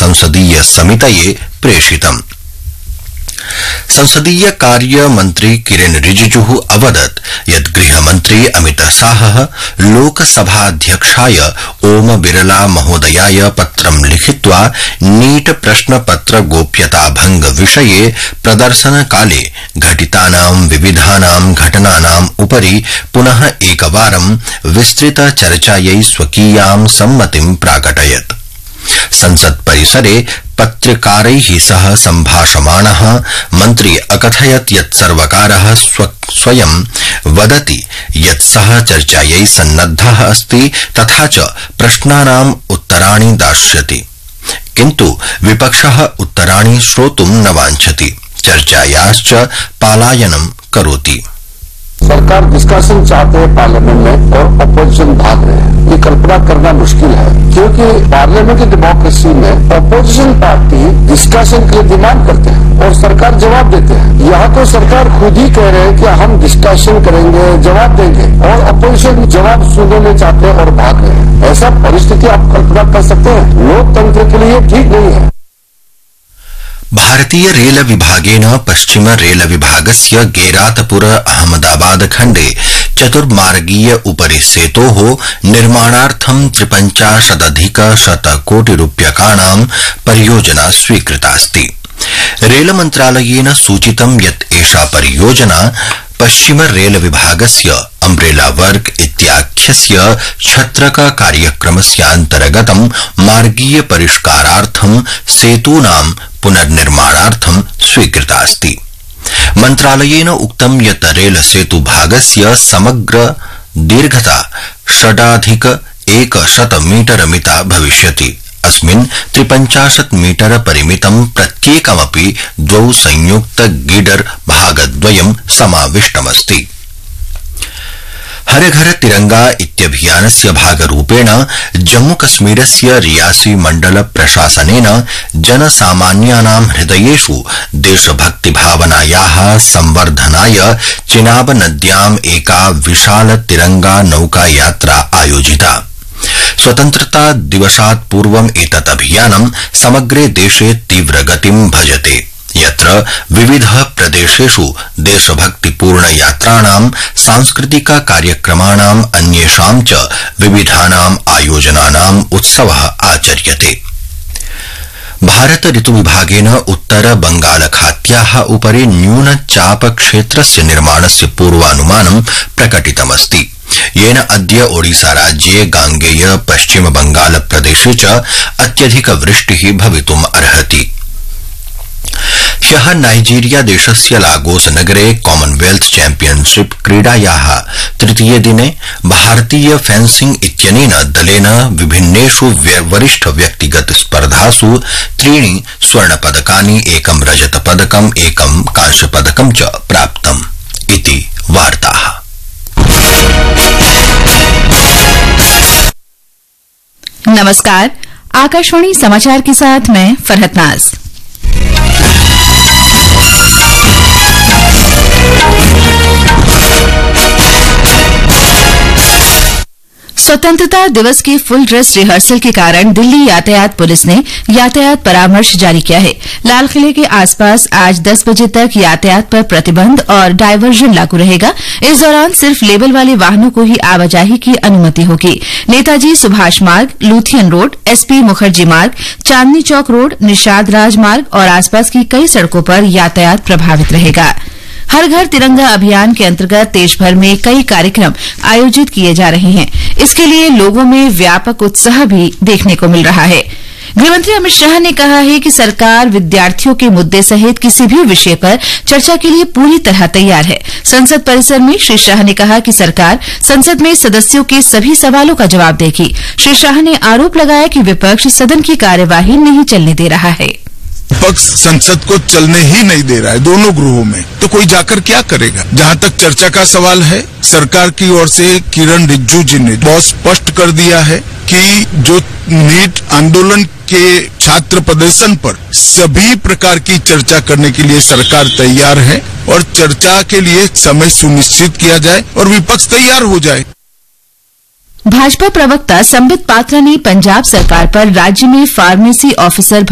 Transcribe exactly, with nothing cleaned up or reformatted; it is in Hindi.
संसदीय समितये प्रेषितम्। संसदीय कार्य मंत्री किरेन रिजिजुः अवदत् यत् गृहमन्त्री अमित शाहः लोकसभाध्यक्षाय ओम बिरला महोदयाय पत्रं लिखित्वा नीट प्रश्नपत्र गोप्यता भंग विषये प्रदर्शनकाले घटितानां विविधानां घटनानाम् उपरि पुनः एकवारं विस्तृत चर्चायै स्वकीयां सम्मतिं प्राकटयत्। संसत् परिसरे पत्रकारैः सह सम्भाषमाणः मन्त्री अकथयत् यत् सर्वकारः स्वयं वदति यत् सः चर्चायै सन्नद्धः अस्ति तथा च प्रश्नानाम् उत्तराणि दास्यति, किन्तु विपक्षः उत्तराणि श्रोतुं न वाञ्छति, चर्चायाश्च पलायनं करोति। सरकार डिस्कशन चाहते हैं पार्लियामेंट में और अपोजिशन भाग रहे हैं, ये कल्पना करना मुश्किल है, क्योंकि पार्लियामेंट्री डेमोक्रेसी में अपोजिशन पार्टी डिस्कशन के लिए डिमांड करते हैं और सरकार जवाब देते हैं। यहाँ तो सरकार खुद ही कह रहे हैं कि हम डिस्कशन करेंगे, जवाब देंगे, और अपोजिशन जवाब सुनने नहीं चाहते और भाग रहे हैं। ऐसा परिस्थिति आप कल्पना कर सकते हैं, लोकतंत्र के लिए ठीक नहीं है। भारतीय रेल विभागेन पश्चिम रेल विभागस्य गेरातपुर अहमदाबाद खण्डे चतुर्मार्गीय उपरि सेतोः निर्माणार्थं त्रिपञ्चाशदधिक शत कोटि रूप्यकाणां परियोजना स्वीकृतास्ति। रेल मन्त्रालयेन सूचितं यत् एषा परियोजना पश्चिम रेल विभागस्य अम्ब्रेला वर्क इत्याख्यस्य छत्रक कार्यक्रमस्यान्तर्गतं मार्गीय परिष्कारार्थं सेतूनां पुनर्निर्माणार्थं स्वीकृतास्ति। मन्त्रालयेन उक्तं यत् रेल सेतु भागस्य समग्र दीर्घता षडाधिक एकशत मीटर मिता भविष्यति। अस्मिन् त्रिपञ्चाशत् मीटर परिमितं प्रत्येकमपि द्वौ संयुक्त गिडर भागद्वयं समाविष्टमस्ति। हर घर तिरंगा इत्यभियानस्य भागरूपेण जम्मूकश्मीरस्य रियासी मण्डल प्रशासनेन जनसामान्यानां हृदयेषु देशभक्तिभावनायाः संवर्धनाय चिनाब नद्याम् एका विशाल तिरंगा नौका यात्रा आयोजिता। स्वतन्त्रता दिवसात् पूर्वम् एतत् अभियानं समग्रे देशे तीव्रगतिं भजते, यत्र विविध प्रदेशेषु देशभक्तिपूर्ण यात्राणां सांस्कृतिक कार्यक्रमाणाम् अन्येषां च विविधानाम् आयोजनानाम् उत्सवः आचर्यते। भारत ऋतुविभागेन उत्तर बंगालखात्याः उपरि न्यूनचाप क्षेत्रस्य निर्माणस्य पूर्वानुमानं प्रकटितमस्ति, येन अद्य ओडिसा राज्ये गांगेय पश्चिम बंगाल प्रदेशे च अत्यधिक वृष्टिः भवितुम् अर्हति। ह्यः नाइजीरिया देशस्य लागोस नगरे कॉमनवेल्थ चैम्पियनशिप क्रीडायाः तृतीये दिने भारतीय फेंसिंग इत्यनेन दलेन विभिन्नेषु वरिष्ठ व्यक्तिगत स्पर्धासु त्रीणि स्वर्णपदकानि, एकं रजतपदकम्, एकं कांस्यपदकं च प्राप्तम् इति वार्ताः। नमस्कार, आकाशवाणी समाचार के साथ मैं फरहत नाज। स्वतंत्रता दिवस के फुल ड्रेस रिहर्सल के कारण दिल्ली यातायात पुलिस ने यातायात परामर्श जारी किया है। लाल किले के आसपास आज दस बजे तक यातायात पर प्रतिबंध और डायवर्जन लागू रहेगा। इस दौरान सिर्फ लेबल वाले वाहनों को ही आवाजाही की अनुमति होगी। नेताजी सुभाष मार्ग, लुथियन रोड, एसपी मुखर्जी मार्ग, चांदनी चौक रोड, निषाद राजमार्ग और आसपास की कई सड़कों पर यातायात प्रभावित रहेगा। हर घर तिरंगा अभियान के अंतर्गत देशभर में कई कार्यक्रम आयोजित किए जा रहे हैं। इसके लिए लोगों में व्यापक उत्साह भी देखने को मिल रहा है। गृहमंत्री अमित शाह ने कहा है कि सरकार विद्यार्थियों के मुद्दे सहित किसी भी विषय पर चर्चा के लिए पूरी तरह तैयार है। संसद परिसर में श्री शाह ने कहा कि सरकार संसद में सदस्यों के सभी सवालों का जवाब देगी। श्री शाह ने आरोप लगाया कि विपक्ष सदन की कार्यवाही नहीं चलने दे रहा है। विपक्ष संसद को चलने ही नहीं दे रहा है दोनों गृहों में, तो कोई जाकर क्या करेगा। जहां तक चर्चा का सवाल है, सरकार की ओर से किरण रिजिजू जी ने बहुत स्पष्ट कर दिया है कि जो नीट आंदोलन के छात्र प्रदर्शन पर सभी प्रकार की चर्चा करने के लिए सरकार तैयार है और चर्चा के लिए समय सुनिश्चित किया जाए और विपक्ष तैयार हो जाए। भाजपा प्रवक्ता संबित पात्रा ने पंजाब सरकार पर राज्य में फार्मेसी ऑफिसर